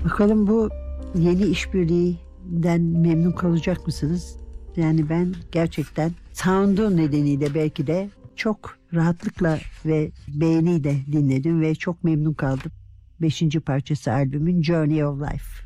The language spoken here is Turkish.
Bakalım bu yeni işbirliğinden memnun kalacak mısınız? Yani ben gerçekten sound'u nedeniyle belki de çok rahatlıkla ve beğeniyle dinledim ve çok memnun kaldım. 5. parçası albümün Journey of Life.